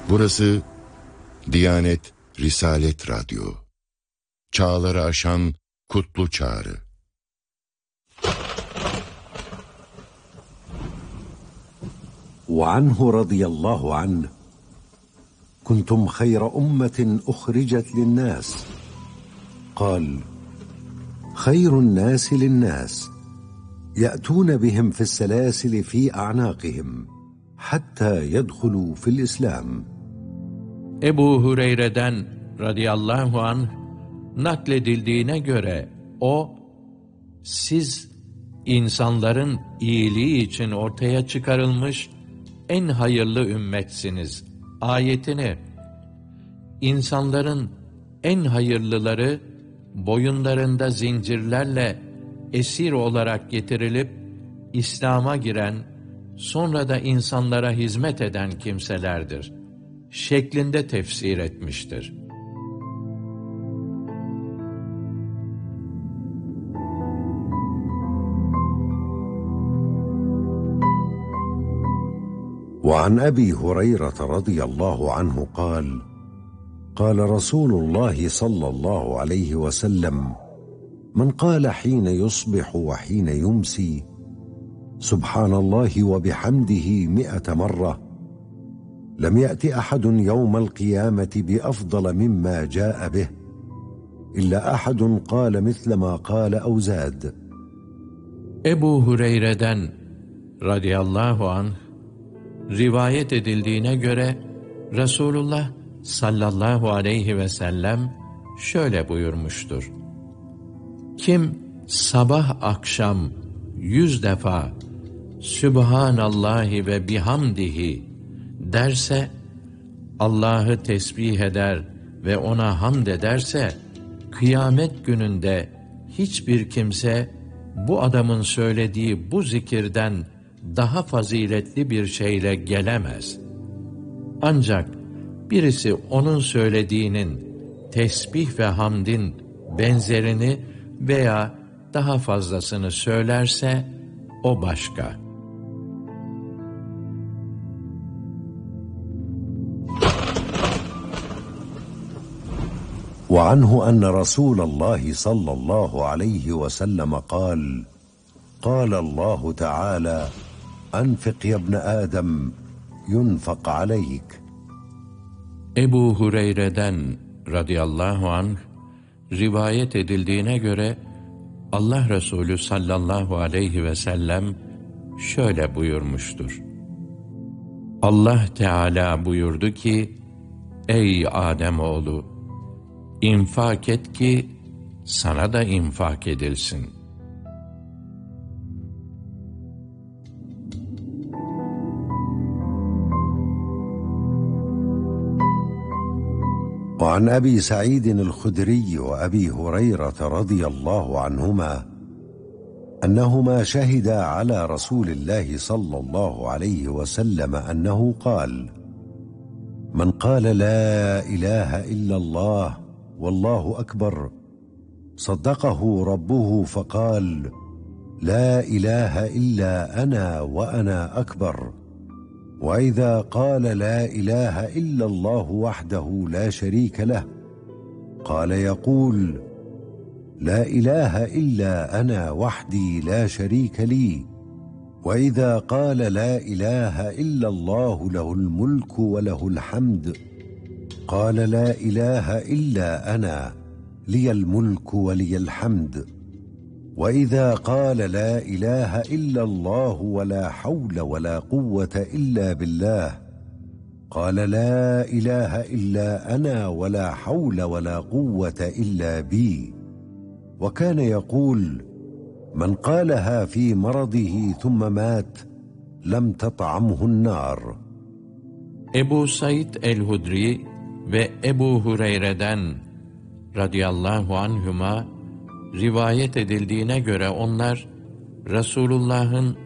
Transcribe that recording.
Burası Diyanet Risalet Radyo. Çağları aşan kutlu çağrı. وعنه رضي الله عنه كنتم خير أمة أخرجت للناس قال خير الناس للناس يأتون بهم في السلاسل في أعناقهم حتى يدخلوا في الإسلام. Ebu Hureyre'den radıyallahu anh nakledildiğine göre o, siz insanların iyiliği için ortaya çıkarılmış en hayırlı ümmetsiniz ayetini, insanların en hayırlıları boyunlarında zincirlerle esir olarak getirilip İslam'a giren, sonra da insanlara hizmet eden kimselerdir şeklinde tefsir etmiştir. وعن أبي هريرة رضي الله عنه قال قال رسول الله صلى الله عليه وسلم من قال حين يصبح وحين يمسي سبحان الله وبحمده 100 مرة لم يأت أحد يوم القيامة بأفضل مما جاء به إلا أحد قال مثل ما قال أو زاد. Ebu Hureyre'den radıyallahu anh rivayet edildiğine göre Resulullah sallallahu aleyhi ve sellem şöyle buyurmuştur: kim sabah akşam 100 defa Sübhanallahi ve bihamdihi derse, Allah'ı tesbih eder ve ona hamd ederse, kıyamet gününde hiçbir kimse bu adamın söylediği bu zikirden daha faziletli bir şeyle gelemez. Ancak birisi onun söylediğinin tesbih ve hamdin benzerini veya daha fazlasını söylerse o başka. وعنه أن رسول الله صلى الله عليه وسلم قال قال الله تعالى أنفق يا ابن آدم ينفق عليك. Ebu Hureyre'den radıyallahu anh rivayet edildiğine göre Allah Resulü sallallahu aleyhi ve sellem şöyle buyurmuştur: Allah Teala buyurdu ki, ey Ademoğlu, infak et ki sana da infak edilsin. وعن أبي سعيد الخدري وأبي هريرة رضي الله عنهما أنهما شهدا على رسول الله صلى الله عليه وسلم أنه قال من قال لا إله إلا الله والله أكبر صدقه ربه فقال لا إله إلا أنا وأنا أكبر. وإذا قال لا إله إلا الله وحده لا شريك له قال يقول لا إله إلا أنا وحدي لا شريك لي. وإذا قال لا إله إلا الله له الملك وله الحمد قال لا إله إلا أنا لي الملك ولي الحمد. وإذا قال لا إله إلا الله ولا حول ولا قوة إلا بالله قال لا إله إلا أنا ولا حول ولا قوة إلا بي. وكان يقول من قالها في مرضه ثم مات لم تطعمه النار. Ebu Said el-Hudri ve Ebu Hureyre'den radıyallahu anhuma rivayet edildiğine göre onlar Resulullah'ın